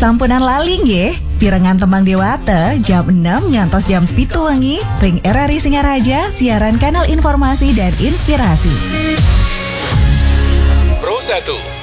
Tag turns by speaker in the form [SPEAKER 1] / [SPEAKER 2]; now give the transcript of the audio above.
[SPEAKER 1] Sampunan lali nggih, pirengan tembang dewata jam 6 ngantos jam 7 wengi ring RRI Singaraja siaran kanal informasi dan inspirasi.
[SPEAKER 2] Pro 1